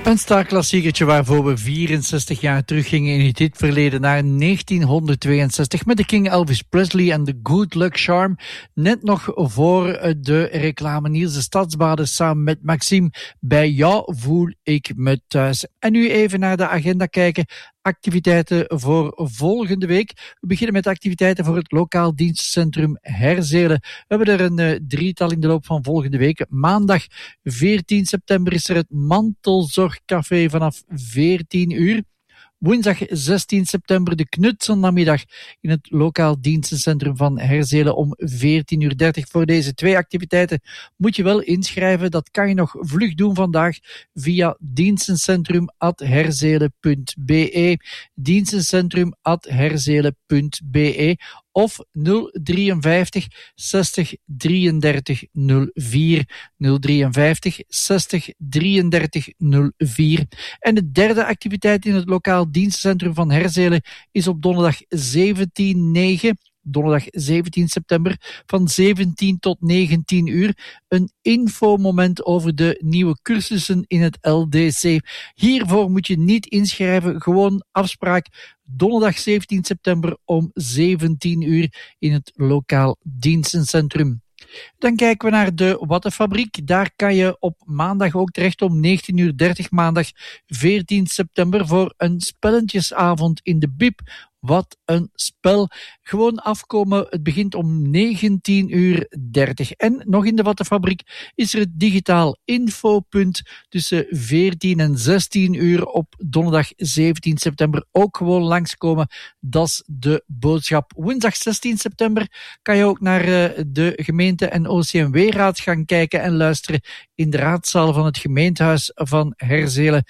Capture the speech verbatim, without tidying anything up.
Een starklassiekertje waarvoor we vierenzestig jaar teruggingen in het hitverleden naar negentienhonderdtweeënzestig met de King Elvis Presley en de Good Luck Charm. Net nog voor de reclame Niels de Stadsbader samen met Maxime. Bij jou voel ik me thuis. En nu even naar de agenda kijken. Activiteiten voor volgende week. We beginnen met activiteiten voor het lokaal dienstencentrum Herzelen. We hebben er een uh, drietal in de loop van volgende week. Maandag veertien september is er het Mantelzorgcafé vanaf veertien uur. Woensdag zestien september de Knutselnamiddag in het lokaal dienstencentrum van Herzelen om veertien uur dertig. Voor deze twee activiteiten moet je wel inschrijven. Dat kan je nog vlug doen vandaag via dienstencentrum at herzelen punt be, dienstencentrum at herzelen punt be of nul drieënvijftig zestig drieëndertig nul vier, nul drieënvijftig zestig drieëndertig nul vier. En de derde activiteit in het lokaal dienstencentrum van Herzelen is op donderdag zeventien negen. Donderdag zeventien september van zeventien tot negentien uur. Een infomoment over de nieuwe cursussen in het L D C. Hiervoor moet je niet inschrijven, gewoon afspraak. Donderdag zeventien september om zeventien uur in het lokaal dienstencentrum. Dan kijken we naar de Wattenfabriek. Daar kan je op maandag ook terecht om negentien uur dertig, maandag veertien september voor een spelletjesavond in de B I B. Wat een spel. Gewoon afkomen. Het begint om negentien uur dertig. En nog in de Wattenfabriek is er het digitaal infopunt tussen veertien en zestien uur op donderdag zeventien september. Ook gewoon langskomen. Dat is de boodschap. Woensdag zestien september kan je ook naar de gemeente en O C M W-raad gaan kijken en luisteren in de raadzaal van het gemeentehuis van Herzelen.